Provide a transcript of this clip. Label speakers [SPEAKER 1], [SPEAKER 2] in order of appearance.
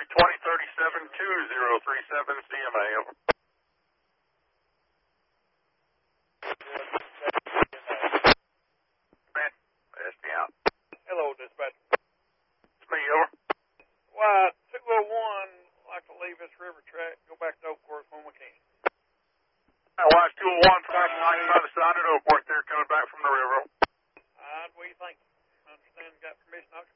[SPEAKER 1] Copy 2037-2037 CMA. Over. Man, that's me out.
[SPEAKER 2] Hello, dispatch.
[SPEAKER 1] It's me, over.
[SPEAKER 2] Why, 201, like to leave this river track, go back to Oakworth when we can.
[SPEAKER 1] Watch 201 flashing lights by the side at Oakworth there coming back from the river.
[SPEAKER 2] What do you think? I understand you got permission.